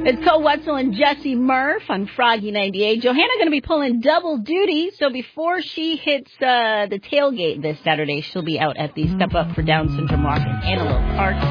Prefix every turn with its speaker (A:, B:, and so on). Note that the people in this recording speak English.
A: It's Cole Wetzel and Jesse Murph on Froggy 98. Johanna going to be pulling double duty, so before she hits the tailgate this Saturday, she'll be out at the Step Up for Down Syndrome Walk in Antelope Park.